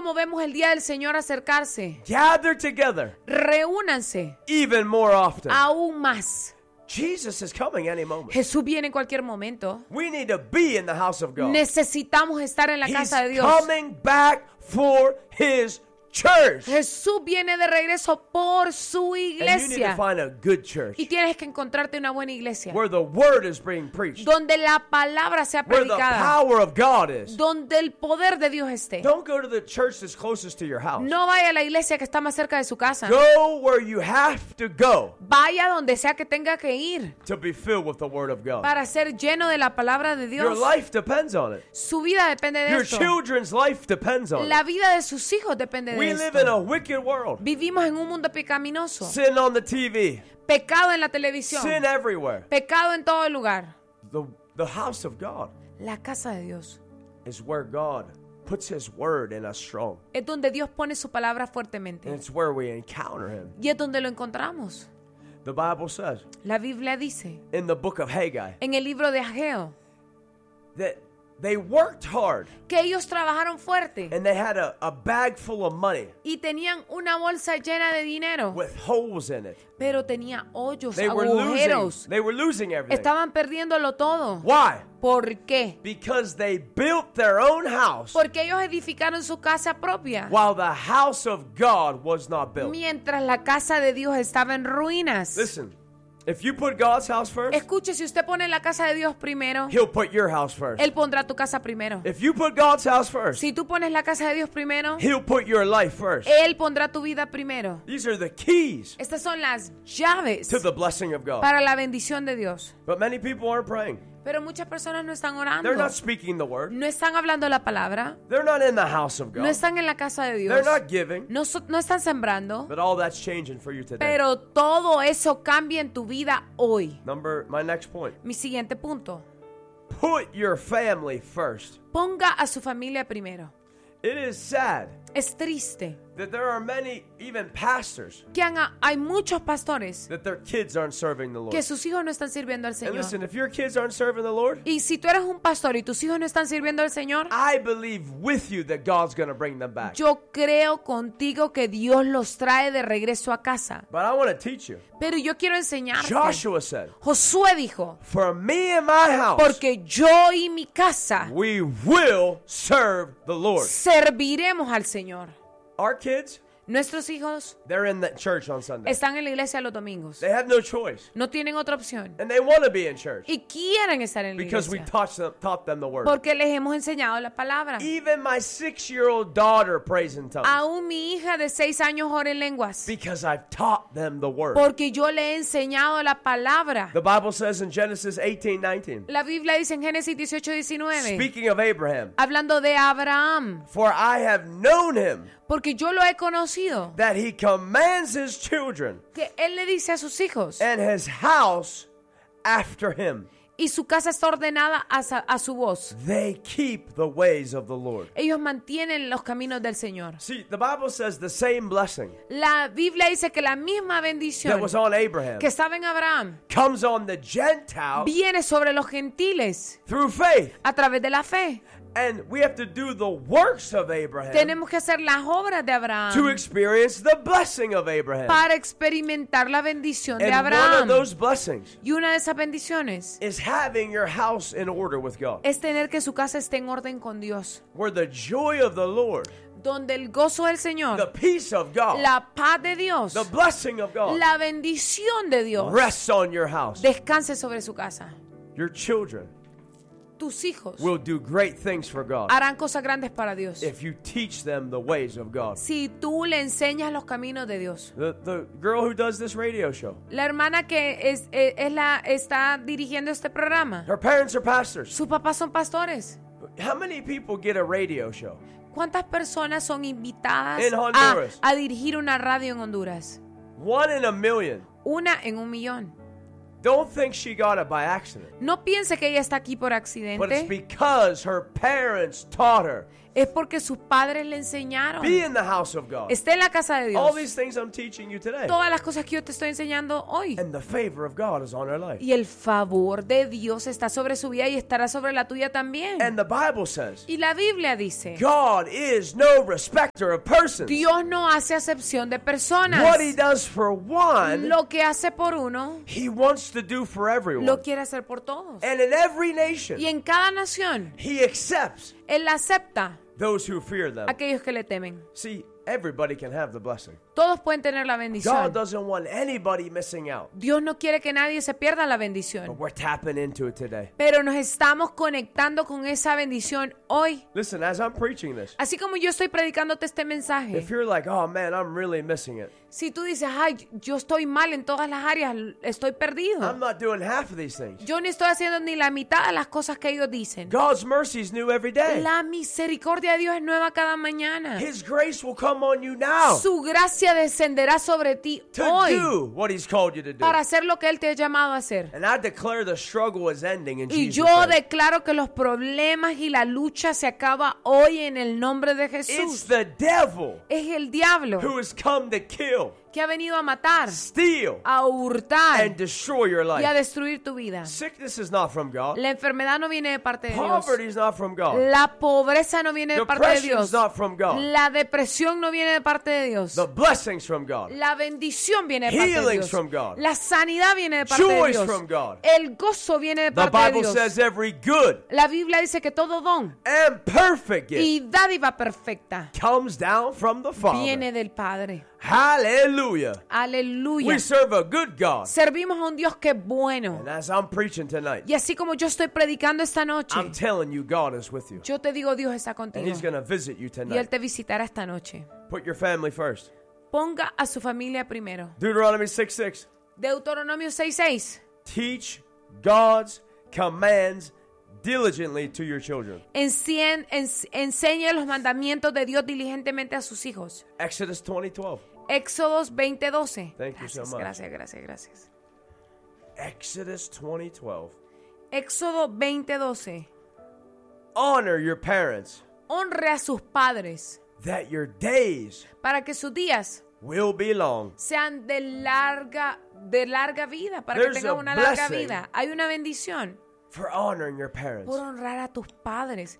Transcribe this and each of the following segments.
como vemos el día del Señor acercarse. Gather together Reúnanse even more often. aún más. Jesus is coming any moment. Jesús viene en cualquier momento. We need to be in the house of God. Necesitamos estar en la He's casa de Dios. coming back for His church. Jesús viene de regreso por su And you need to iglesia. find a good church Y tienes que encontrarte una buena iglesia. where the word is being preached, Donde la palabra sea where the predicada. power of God is. Donde el poder de Dios esté. Don't go to the church that's closest to your house. No vaya a la iglesia que está más cerca de su casa. Go where you have to go Vaya donde sea que tenga que ir to be filled with the word of God. para ser lleno de la palabra de Your Dios. life depends on it. Su vida depende de Your esto. children's life depends on La it. vida de sus hijos depende de We live in a esto. wicked world. Vivimos en un mundo pecaminoso. Sin on the TV. Pecado en la televisión. Sin everywhere. Pecado en todo lugar. The house of God La casa de Dios is where God puts His word in us strong. es donde Dios pone su palabra And fuertemente. it's where we encounter Him. Y es donde lo encontramos. The Bible says La Biblia dice in the book of Haggai en el libro de Ageo that they worked hard que ellos trabajaron fuerte and they had a bag full of money y tenían una bolsa llena de dinero, with holes in it. pero tenía hoyos, They were agujeros. losing everything. Estaban perdiéndolo todo. Why? ¿Por qué? Because they built their own house Porque ellos edificaron su casa propia, while the house of God was not built. mientras la casa de Dios estaba en ruinas. Listen, if you put God's house first, Escuche, si usted pone la casa de Dios primero, He'll put your house first. Él pondrá tu casa primero. If you put God's house first, Si tú pones la casa de Dios primero, He'll put your life first. Él pondrá tu vida primero. These are the keys Estas son las llaves to the blessing of God. para la bendición de Dios. But many people aren't praying. Pero muchas personas no están They're orando. not speaking the word. No están hablando la palabra. They're not in the house of No God. están en la casa de They're Dios. not giving. No están sembrando. But all that's changing for you today. Pero todo eso cambia en tu vida hoy. My next point. Mi siguiente punto. Put your family first. Ponga a su familia primero. It is sad Es triste that there are many, even pastors, que hay muchos pastores that their kids aren't serving the Lord. que sus hijos no están sirviendo al And Señor. listen, if your kids aren't serving the Lord, Y si tú eres un pastor y tus hijos no están sirviendo al Señor, I believe with you that God's going to bring them back. yo creo contigo que Dios los trae de regreso a casa. But I want to teach you. Pero yo quiero enseñarte. Joshua said, Josué dijo, for me and my house, porque yo y mi casa we will serve the Lord. serviremos al Señor. Our kids, Nuestros hijos they're in the church on Sunday. están en la iglesia los domingos. They have no choice. No tienen otra opción. And they want to be in church Y quieren estar en la because we iglesia. taught them the word. Porque les hemos enseñado la palabra. Even my 6-year-old daughter prays in tongues Aún mi hija de 6 años ora en lenguas. because I've taught them the word. Porque yo le he enseñado la palabra. The Bible says in Genesis 18:19, La Biblia dice en Génesis 18:19, speaking of Abraham, hablando de Abraham, for I have known him porque yo lo he conocido, that he commands his children que él le dice a sus hijos, and his house after him. y su casa está ordenada a su voz. They keep the ways of the Lord. Ellos mantienen los caminos del Señor. See, the Bible says the same blessing La Biblia dice que la misma that bendición was on Abraham que estaba en Abraham comes on the Gentiles viene sobre los gentiles through faith. a través de la fe. And we have to do the works of Abraham Tenemos que hacer las obras de to Abraham experience the blessing of Abraham. para experimentar la bendición de And one of Abraham. those blessings Y una de esas bendiciones is having your house in order with God, es tener que su casa esté en orden con Dios, where the joy of the Lord, donde el gozo del the Señor, peace of God, la paz de Dios, the blessing of God la bendición de Dios rests on your house. descanse sobre su casa. Your children Tus hijos will do great things for God harán cosas grandes para Dios if you teach them the ways of God. si tú le enseñas los caminos de Dios. The girl who does this radio show, La hermana que está dirigiendo este programa, her parents are pastors. sus papás son pastores. How many people get a radio show? ¿Cuántas personas son invitadas En Honduras. a dirigir una radio en Honduras? 1 in a million. Una en 1,000,000. Don't think she got it by accident. No piense que ella está aquí por But it's accidente. because her parents taught her es porque sus padres le enseñaron. Be in the house of God. Esté en la casa de All Dios. these things I'm teaching you today. Todas las cosas que yo te estoy enseñando hoy. And the favor of God is on our life. Y el favor de Dios está sobre su vida y estará sobre la tuya también. And the Bible says, Y la Biblia dice, God is no respecter of persons. Dios no hace acepción de personas. What he does for one, Lo que hace por uno, he wants to do for everyone. lo quiere hacer por todos. And in every nation, Y en cada nación, he accepts Él acepta those who fear them. a aquellos que le temen. See, everybody can have the blessing. Todos pueden tener la God bendición. doesn't want anybody missing out. Dios no quiere que nadie se pierda la But bendición. we're tapping into it today. Pero nos estamos conectando con esa bendición hoy. Listen, as I'm preaching this, Así como yo estoy predicándote este mensaje. if you're like, oh man, I'm really missing it. Si tú dices, ay, yo estoy mal en todas las áreas, estoy perdido. I'm not doing half of these things. Yo no estoy haciendo ni la mitad de las cosas que ellos dicen. God's mercy is new every day. La misericordia de Dios es nueva cada mañana. His grace will come on you now Su gracia descenderá sobre ti to hoy do what he's called you to do. para hacer lo que Él te ha llamado a hacer. And I declare the struggle is ending in Y Jesus' yo name. declaro que los problemas y la lucha se acaba hoy en el nombre de It's Jesús. the devil Es el diablo who has come to kill, que ha venido a matar, steal, a hurtar and destroy your y a life. destruir tu vida. Sickness is not from God. La enfermedad no viene de parte de Dios. Poverty is not from God. La pobreza no viene de parte de Depression is Dios. not from God. La depresión no viene de parte de Dios. The blessings from God. La bendición viene de parte de Healings Dios. from God. La sanidad viene de parte de Joy Dios. from God. El gozo viene de The parte de Bible Dios. says every good La Biblia dice que todo don and perfect gift y dádiva perfecta comes down from the Father. viene del Padre. Hallelujah. Aleluya. We serve a good God. Servimos a un Dios que es bueno. And as I'm preaching tonight, Y así como yo estoy predicando esta noche, I'm telling you God is with you. yo te digo, Dios está And contigo. he's going to visit you Y Él tonight. te visitará esta noche. Put your family first. Ponga a su familia primero. Deuteronomy 6:6. Deuteronomio 6:6. Teach God's commands diligently to your children. Enseña los mandamientos de Dios diligentemente a sus hijos. Exodus 20:12. Éxodos 20:12. Thank you so much. Gracias. Exodus 20:12. Éxodo 20:12. Honor your parents, Honre a sus padres that your days para que sus días will be long. sean de larga vida, para There's que tengan a una larga blessing. vida. Hay una bendición For honoring your parents. por honrar a tus padres.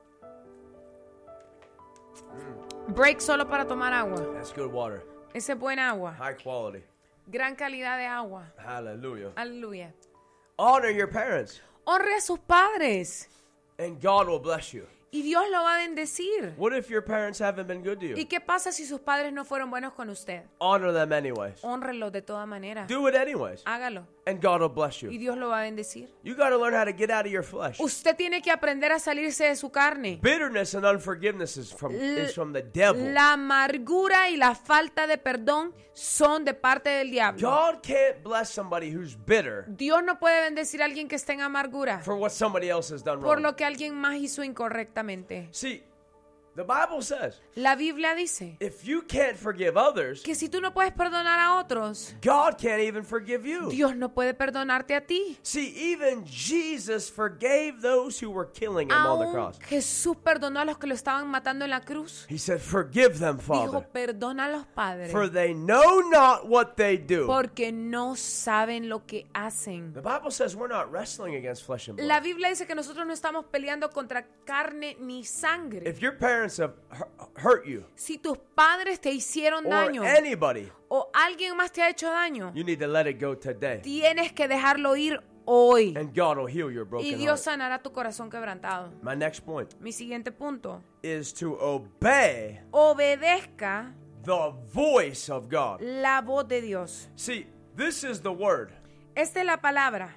Break solo para tomar agua. That's good water. Esa es buena agua. High quality. Gran calidad de agua. Hallelujah. Aleluya. Honor your parents, Honre a sus padres and God will bless you. y Dios lo va a bendecir. What if your parents haven't been good to ¿Y you? qué pasa si sus padres no fueron buenos con usted? Honor them anyways. Honrenlos de toda manera. Do it anyways, Hágalo and God will bless y you. Dios lo va a bendecir. You got to learn how to get out of your flesh. Usted tiene que aprender a salirse de su carne. Bitterness and unforgiveness is from the devil. La amargura y la falta de perdón son de parte del diablo. God can't bless somebody who's bitter Dios no puede bendecir a alguien que esté en amargura for what somebody else has done por wrong. lo que alguien más hizo incorrectamente. See, the Bible says La Biblia dice if you can't forgive others, que si tú no puedes perdonar a otros, God can't even forgive you. Dios no puede perdonarte a ti. See, even Jesus forgave those who were killing him on the Aún cross. Jesús perdonó a los que lo estaban matando en la cruz. He said, forgive them, Father, Dijo, perdona a los padres for they know not what they do. porque no saben lo que hacen. The Bible says we're not wrestling against flesh and La blood. Biblia dice que nosotros no estamos peleando contra carne ni sangre. If your parents have hurt you, Si tus padres te hicieron or daño anybody, o alguien más te ha hecho daño, you need to let it go today. tienes que dejarlo ir hoy. And God will heal your Y broken Dios heart. sanará tu corazón quebrantado. My next point Mi siguiente punto. is to obey Obedezca the voice of God. la voz de Dios. See, this is the word. Esta es la palabra.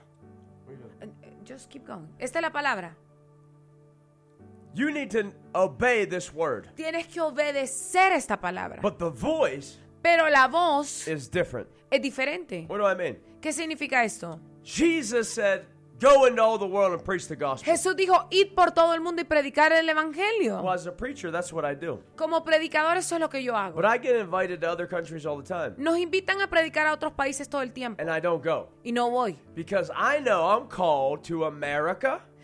Just keep going. Esta es la palabra. You need to obey this word. Tienes que obedecer esta palabra. But the voice Pero la voz is different. es diferente. What do I mean? ¿Qué significa esto? Jesus said, go into all the world and preach the gospel. Jesús dijo, id por todo el mundo y predicar el evangelio. Well, as a preacher, that's what I do. Como predicador eso es lo que yo hago. But I get invited to other countries all the time, Nos invitan a predicar a otros países todo el tiempo and I don't go. y no voy. Because I know I'm called to America,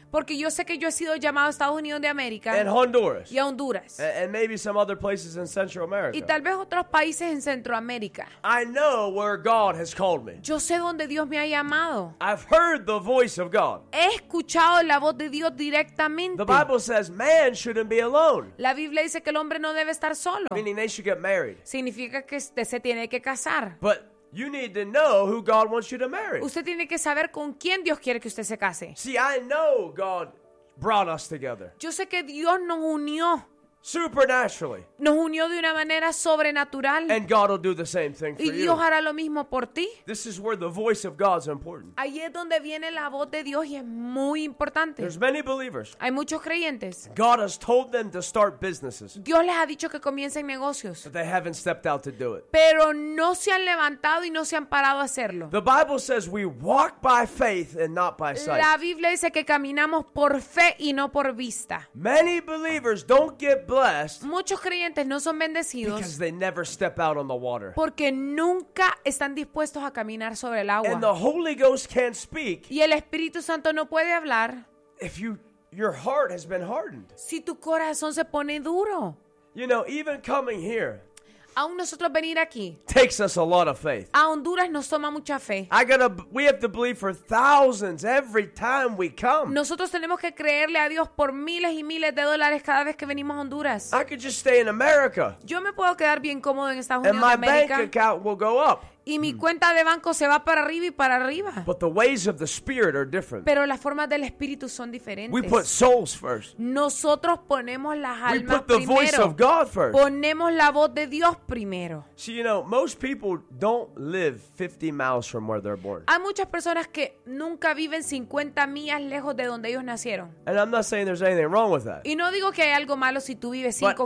Porque yo sé que yo he sido llamado a Estados Unidos de América and Honduras, y a Honduras. and maybe some other places in Central Y America. tal vez otros países en Centroamérica. I know where God has called me. Yo sé dónde Dios me ha llamado. I've heard the voice of God. He escuchado la voz de Dios directamente. The Bible says man shouldn't be alone, La Biblia dice que el hombre no debe estar solo. meaning they should get married. Significa que usted se tiene que casar. But you need to know who God wants you to marry. Usted tiene que saber con quién Dios quiere que usted se case. See, I know God brought us together Yo sé que Dios nos unió supernaturally, de una manera sobrenatural. and God will do the same thing for Y Dios you. hará lo mismo por ti. This is where the voice of God is important. Ahí es donde viene la voz de Dios y es muy importante. There's many believers. Hay muchos creyentes. God has told them to start businesses, Dios les ha dicho que comiencen negocios, but they haven't stepped out to do it. pero no se han levantado y no se han parado a hacerlo. The Bible says we walk by faith and not by sight. La Biblia dice que caminamos por fe y no por vista. Many believers don't get blessed Muchos creyentes no son because bendecidos they never step out on the water. porque nunca están dispuestos a caminar sobre el And the agua. Holy Ghost can't speak Y el Espíritu Santo no puede hablar if your heart has been hardened. si tu corazón se pone duro. You know, even coming here Aún nosotros venir aquí takes us a lot of faith. a Honduras nos toma mucha fe. We have to believe for thousands every time we come. Nosotros tenemos que creerle a Dios por miles y miles de dólares cada vez que venimos a Honduras. I could just stay in America Yo me puedo quedar bien cómodo en Estados and Unidos de my bank América account will go up. y mi cuenta de banco se va para arriba y para arriba. But the ways of the Spirit are different. Pero las formas del Espíritu son We diferentes. put souls first. Nosotros ponemos las We almas put the voice primero. of God first. Ponemos la voz de Dios primero. See, you know, most people don't live 50 miles from where they're born. Hay muchas personas que nunca viven 50 millas lejos de donde ellos nacieron. And I'm not saying there's anything wrong with that. Y no digo que hay algo malo si tú vives But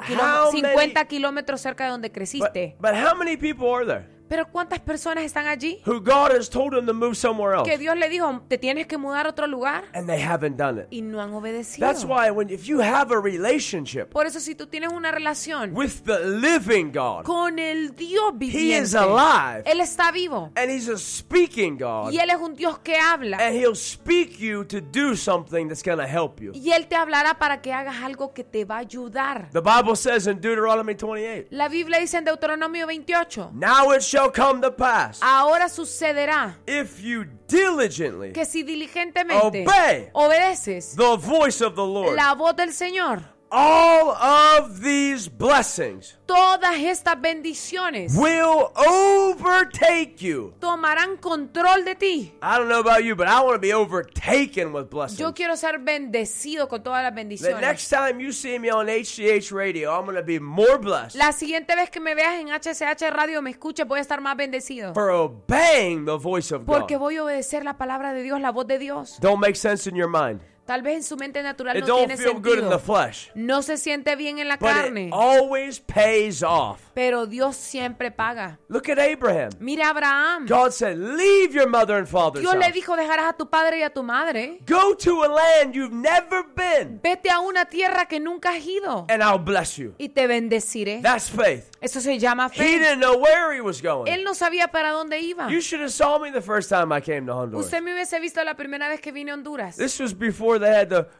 50 kilómetros cerca de donde creciste. But how many people are there Pero ¿cuántas personas están allí who God has told them to move somewhere else que Dios le dijo, te tienes que mudar a otro lugar? and they haven't done it? Y no han obedecido. That's why if you have a relationship Por eso si tú tienes una relación with the living God, con el Dios He viviente, is alive Él está vivo. and He's a speaking God, Y Él es un Dios que habla. and He'll speak you to do something that's going to help you. Y Él te hablará para que hagas algo que te va a ayudar. The Bible says in Deuteronomy 28, La Biblia dice en Deuteronomio 28, now it shall come to pass, ahora sucederá if you diligently que si diligentemente obey obedeces the voice of the Lord, la voz del Señor, all of these blessings todas estas bendiciones will overtake you. tomarán control de ti. I don't know about you, but I want to be overtaken with blessings. Yo quiero ser bendecido con todas las The bendiciones. next time you see me on HCH radio, I'm going to be more blessed La siguiente vez que me veas en HCH Radio, me escuches, voy a estar más bendecido. for obeying the voice of Porque God. voy a obedecer la palabra de Dios, la voz de Dios. Don't make sense in your mind. Tal vez en su mente natural It no don't tiene feel good in the sentido. flesh, No se siente bien en la but carne. it always pays off. Pero Dios siempre paga. Look at Abraham. Mira a Abraham. God said, leave your mother and father's Dios le house. dijo, dejarás a tu padre y a tu madre. Go to a land you've never been, Vete a una tierra que nunca has ido and I'll bless you. y te bendeciré. That's faith. Eso se llama He fe. didn't know where he was going. Él no sabía para dónde iba. You should have saw me the first time I came to Honduras. Usted me hubiese visto la primera vez que vine a Honduras. This was before they had the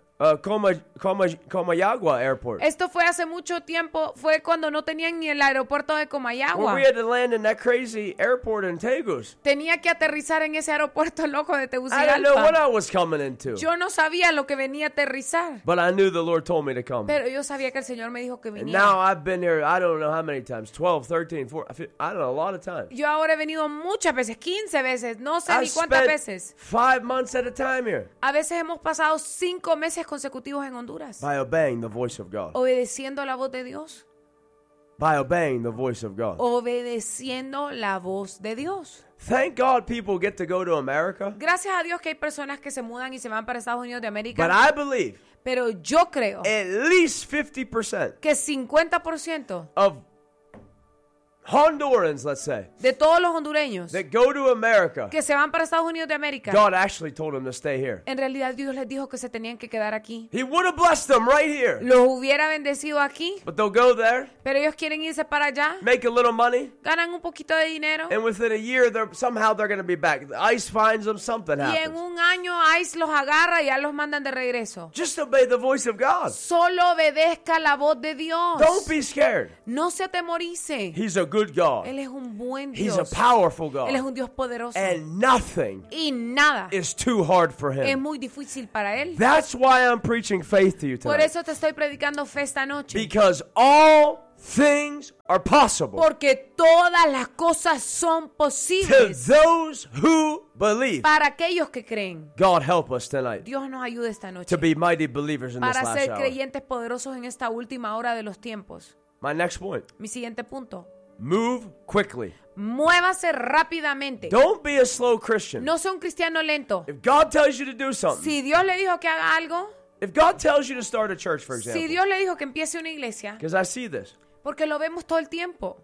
Comayagua airport, Esto fue hace mucho tiempo, fue cuando no tenían ni el aeropuerto de where Comayagua. we had to land in that crazy airport in Tegus. Tenía que aterrizar en ese aeropuerto loco de I didn't know what Tegucigalpa. I was coming into, Yo no sabía lo que venía a aterrizar, but I knew the Lord told me to come. pero yo sabía que el Señor me dijo que And viniera. now I've been here, I don't know how many times, 12, 13, 14, I don't know, a lot of times. Yo ahora he venido muchas veces, 15 veces, no sé I've ni cuántas spent veces. 5 months at a time here A veces hemos pasado 5 meses consecutivos en Honduras, by obeying the voice of God. obedeciendo la voz de Dios, By obeying the voice of God. obedeciendo la voz de Dios. Thank God people get to go to America, Gracias a Dios que hay personas que se mudan y se van para Estados Unidos de but América, I believe pero yo creo at least 50% que 50% of Hondurans, let's say, de todos los hondureños that go to America, que se van para Estados Unidos de América, God actually told them to stay here. en realidad Dios les dijo que se tenían que quedar aquí. He would have blessed them right here. Los hubiera bendecido aquí, But they'll go there, pero ellos quieren irse para allá, make a little money, ganan un poquito de dinero and within a year, somehow they're going to be back. The ICE finds them, something y en happens. un año ICE los agarra y ya los mandan de regreso. Just obey the voice of God. Solo obedezca la voz de Dios. Don't be scared. No se atemorice. He's a good God. Él es un buen He's Dios. a powerful Él es God. un Dios poderoso. And nothing Y nada is too hard for es him. muy difícil para Él. That's why I'm preaching faith to you Por tonight. eso te estoy predicando fe esta noche. Because all things are possible Porque todas las cosas son to posibles those who believe. para aquellos que creen. God help us tonight Dios nos ayude esta noche to be mighty believers in this para last ser hour. creyentes poderosos en esta última hora de los tiempos. My next point. Mi siguiente punto. Move quickly. Muévase rápidamente. Don't be a slow Christian. No sea un cristiano lento. If God tells you to do something, Si Dios le dijo que haga algo, if God tells you to start a church, for si example, Dios le dijo que empiece una iglesia, because I see this, porque lo vemos todo el tiempo.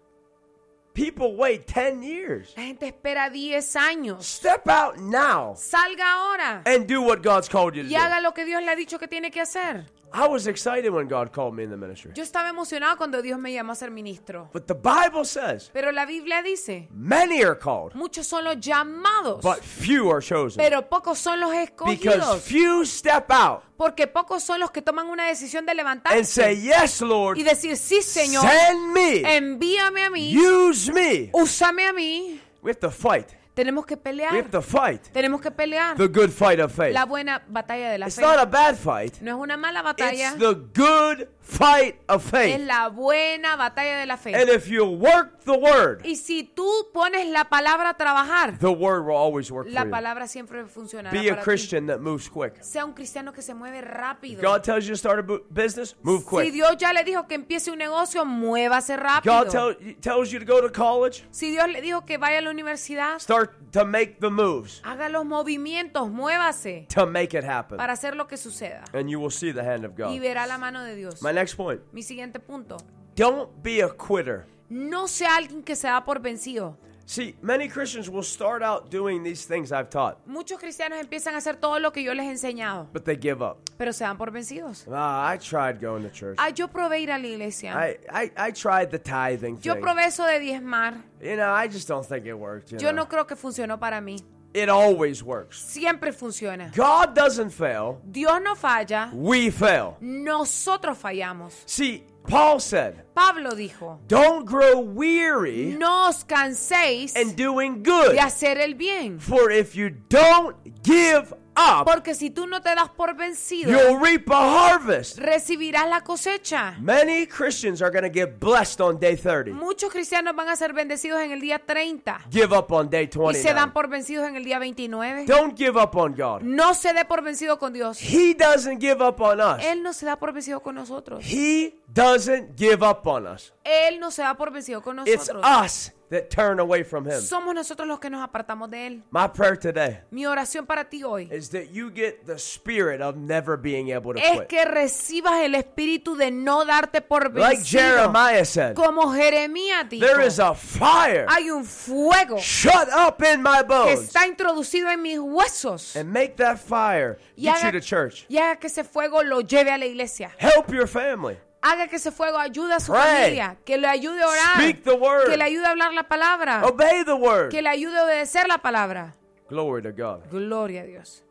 people wait 10 years. La gente espera 10 años. Step out now Salga ahora and do what God's called you to y do. haga lo que Dios le ha dicho que tiene que hacer. I was excited when God called me in the ministry. Yo estaba emocionado cuando Dios me llamó a ser ministro. But the Bible says Pero la Biblia dice, many are called, muchos son los llamados, but few are chosen. pero pocos son los Because escogidos. few step out Porque pocos son los que toman una decisión de and levantarse say, yes, Lord, y decir, sí, Señor, send me, envíame a mí, use me. úsame a mí. We have to fight. Tenemos que We pelear. have to fight Tenemos que pelear. the good fight of faith. La buena batalla de la It's fe. not a bad fight. No es una mala batalla. It's the good fight of Es faith. la buena batalla de la fe. And if you work the word, Y si tú pones la palabra a trabajar, the word will always work la for you. palabra siempre funcionará Be a para ti. Christian that moves quick. Sea un cristiano que se mueve rápido. God tells you to start a business, move Si quick. Dios ya le dijo que empiece un negocio, muévase rápido. God tells you to go to college, Si Dios le dijo que vaya a la universidad, start to make the moves haga los movimientos, muévase to make it happen. para hacer lo que suceda. And you will see the hand of Y God. verá la mano de Dios. My next point. Mi siguiente punto. Don't be a quitter. No sea alguien que se da por vencido. See, many Christians will start out doing these things I've taught, Muchos cristianos empiezan a hacer todo lo que yo les he enseñado, but they give up. pero se dan por vencidos. I tried going to church. Yo probé ir a la iglesia. I tried the tithing Yo thing. probé eso de diezmar. You know, I just don't think it worked. Yo no creo que funcionó para mí. It always works. Siempre funciona. God doesn't fail. Dios no falla, We fail. nosotros fallamos. See, Paul said, Pablo dijo, don't grow weary no os canséis in doing good. de hacer el bien. For if you don't give up, Porque si tú no te das por vencido, you'll reap a harvest. recibirás la cosecha. Many Christians are going to get blessed on day 30. Muchos cristianos van a ser bendecidos en el día 30 Give up on day y se dan 29. por vencidos en el día 29. Don't give up on God. No se dé por vencido con Dios. He doesn't give up on us. Él no se da por vencido con nosotros. He doesn't give up on us. Él no se da por vencido con It's nosotros. us that turn away from Him. Somos nosotros los que nos apartamos de Él. My prayer today Mi oración para ti hoy is that you get the spirit of never being able to es quit. que recibas el espíritu de no darte por Like vencido. Jeremiah said, Como Jeremías dijo, there is a fire hay un fuego shut up in my que bones. está introducido en mis huesos. And make that fire Y get you haga, to church. y haga que ese fuego lo lleve a la iglesia. Help your family. Haga que ese fuego ayude a su Pray. familia, que le ayude a orar, Speak the word. que le ayude a hablar la palabra, Obey the word. que le ayude a obedecer la palabra. Glory to God. Gloria a Dios.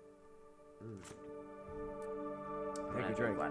Take a drink.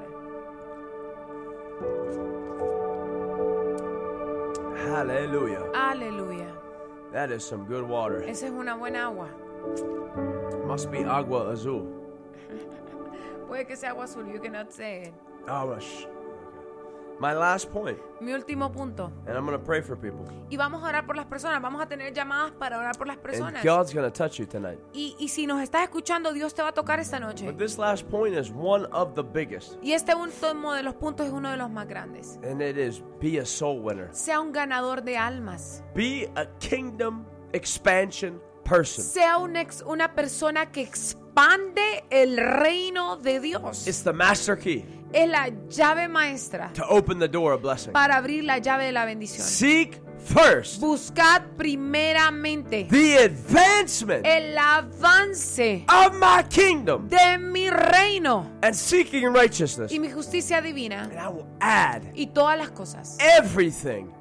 Hallelujah. Aleluya. That is some good water. Esa es una buena agua. Must be agua azul. Puede que sea agua azul, you cannot say it. Oh, okay. My last point, Mi último punto. and I'm going to pray for people. Y vamos a orar por las personas. Vamos a tener llamadas para orar por las And personas. God's going to touch you tonight. Y si nos estás escuchando, Dios te va a tocar esta noche. But this last point is one of the biggest, Y este último de los puntos es uno de los más grandes. and it is be a soul winner. Sea un ganador de almas. Be a kingdom expansion person. Sea una persona que expande el reino de Dios. It's the master key. es la llave maestra to open the door of blessing. para abrir la llave de la bendición. Seek first Buscad primeramente the advancement el avance of my kingdom de mi reino and seeking righteousness. y mi justicia divina, And I will add y todas las cosas, everything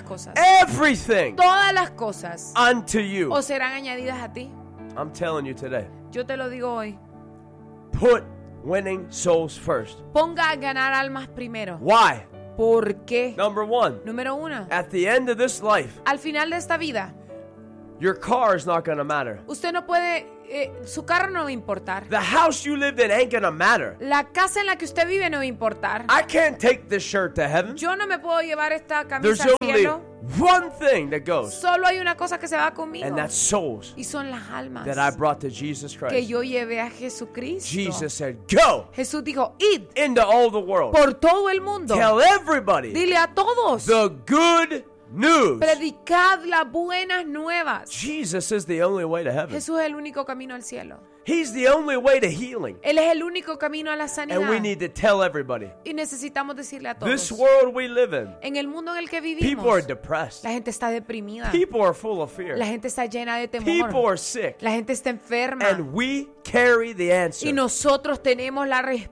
todas las cosas unto you. o serán añadidas a ti. I'm telling you today, Yo te lo digo hoy. put winning souls first. Ponga a ganar almas primero. Why? ¿Por qué? Number one, Número uno, at the end of this life, al final de esta vida, your car is not going to matter. usted no puede, su carro no va a importar. The house you lived in ain't going to matter. La casa en la que usted vive no va a importar. I can't take this shirt to heaven. Yo no me puedo llevar esta There's camisa al only cielo. one thing that goes, Solo hay una cosa que se va conmigo. and that's souls Y son las almas that I brought to Jesus que Christ. yo llevé a Jesucristo. Jesus said, go Jesús dijo, id into all the world. por todo el mundo. Tell everybody Dile a todos. the good news. Predicad las buenas nuevas. Jesus is the only way to heaven. Jesús es el único camino al cielo. He's the only way to healing. Él es el único camino a la sanidad. And we need to tell everybody. Y necesitamos decirle a This todos. world we live in, En el mundo en el que people vivimos, are depressed. la gente está deprimida. People are full of fear. La gente está llena de People temor. are sick. La gente está enferma. And we carry the answer. Y nosotros tenemos la